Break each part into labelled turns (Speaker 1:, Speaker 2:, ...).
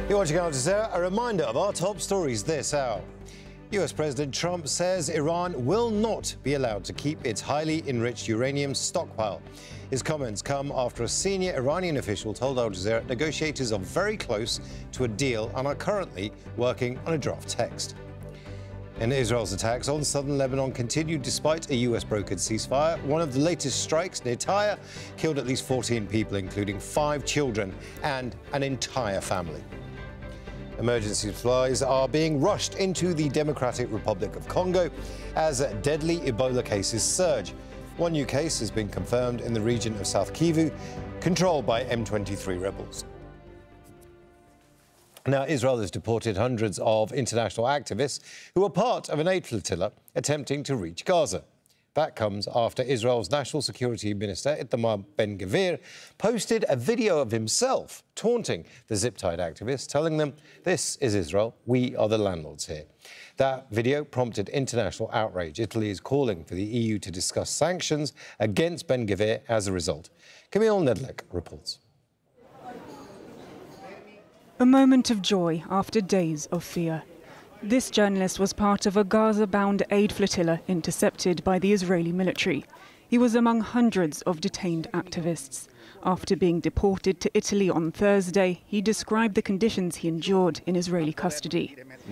Speaker 1: You're watching Al Jazeera. A reminder of our top stories this hour. US President Trump says Iran will not be allowed to keep its highly enriched uranium stockpile. His comments come after a senior Iranian official told Al Jazeera negotiators are very close to a deal and are currently working on a draft text. And Israel's attacks on southern Lebanon continued despite a US-brokered ceasefire. One of the latest strikes near Tyre killed at least 14 people, including 5 children and an entire family. Emergency supplies are being rushed into the Democratic Republic of Congo as deadly Ebola cases surge. One new case has been confirmed in the region of South Kivu, controlled by M23 rebels. Now, Israel has deported hundreds of international activists who were part of an aid flotilla attempting to reach Gaza. That comes after Israel's National Security Minister, Itamar Ben-Gvir, posted a video of himself taunting the zip-tied activists, telling them, "This is Israel, we are the landlords here." That video prompted international outrage. Italy is calling for the EU to discuss sanctions against Ben-Gvir as a result. Camille Nedlek reports.
Speaker 2: A moment of joy after days of fear. This journalist was part of a Gaza-bound aid flotilla intercepted by the Israeli military. He was among hundreds of detained activists. After being deported to Italy on Thursday, he described the conditions he endured in Israeli custody.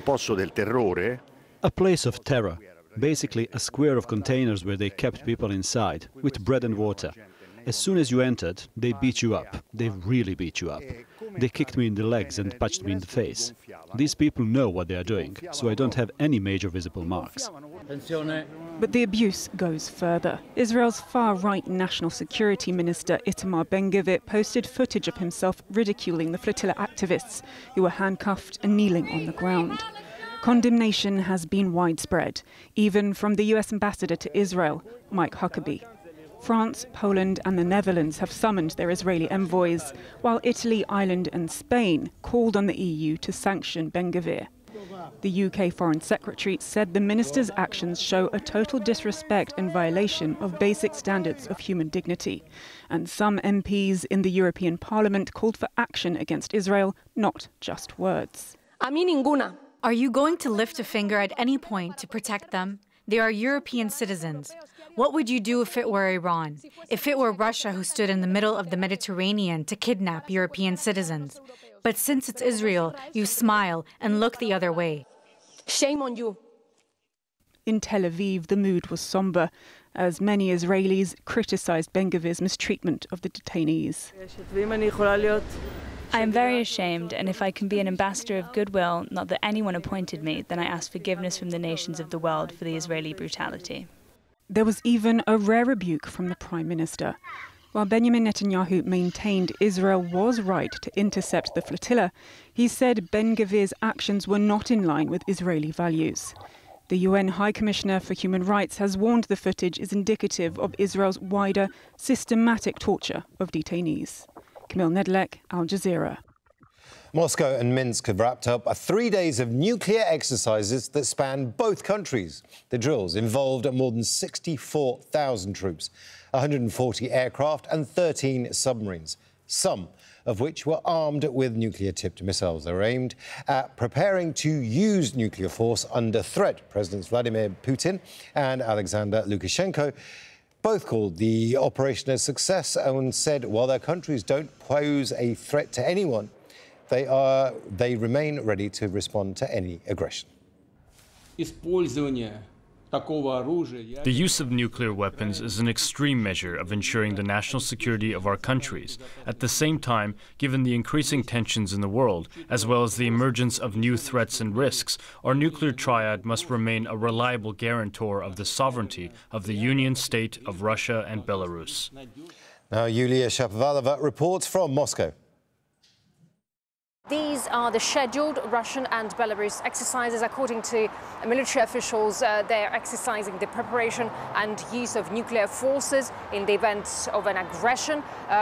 Speaker 3: A place of terror, basically a square of containers where they kept people inside, with bread and water. As soon as you entered, they beat you up. They really beat you up. They kicked me in the legs and punched me in the face. These people know what they are doing, so I don't have any major visible marks.
Speaker 2: But the abuse goes further. Israel's far-right National Security Minister Itamar Ben-Gvir posted footage of himself ridiculing the flotilla activists who were handcuffed and kneeling on the ground. Condemnation has been widespread, even from the US ambassador to Israel, Mike Huckabee. France, Poland and the Netherlands have summoned their Israeli envoys, while Italy, Ireland and Spain called on the EU to sanction Ben-Gvir. The UK Foreign Secretary said the minister's actions show a total disrespect and violation of basic standards of human dignity. And some MPs in the European Parliament called for action against Israel, not just words.
Speaker 4: Are you going to lift a finger at any point to protect them? They are European citizens. What would you do if it were Iran? If it were Russia who stood in the middle of the Mediterranean to kidnap European citizens? But since it's Israel, you smile and look the other way.
Speaker 5: Shame on you.
Speaker 2: In Tel Aviv, the mood was somber, as many Israelis criticized Ben-Gvir's mistreatment of the detainees.
Speaker 6: I am very ashamed, and if I can be an ambassador of goodwill, not that anyone appointed me, then I ask forgiveness from the nations of the world for the Israeli brutality.
Speaker 2: There was even a rare rebuke from the Prime Minister. While Benjamin Netanyahu maintained Israel was right to intercept the flotilla, he said Ben-Gvir's actions were not in line with Israeli values. The UN High Commissioner for Human Rights has warned the footage is indicative of Israel's wider, systematic torture of detainees. Camille Nedlek, Al Jazeera.
Speaker 1: Moscow and Minsk have wrapped up 3 days of nuclear exercises that span both countries. The drills involved more than 64,000 troops, 140 aircraft and 13 submarines, some of which were armed with nuclear-tipped missiles. They were aimed at preparing to use nuclear force under threat. Presidents Vladimir Putin and Alexander Lukashenko both called the operation a success and said while their countries don't pose a threat to anyone, they remain ready to respond to any aggression.
Speaker 7: The use of nuclear weapons is an extreme measure of ensuring the national security of our countries. At the same time, given the increasing tensions in the world, as well as the emergence of new threats and risks, our nuclear triad must remain a reliable guarantor of the sovereignty of the Union State of Russia and Belarus.
Speaker 1: Now, Yulia Shapovalova reports from Moscow.
Speaker 5: These are the scheduled Russian and Belarus exercises. According to military officials, they are exercising the preparation and use of nuclear forces in the event of an aggression.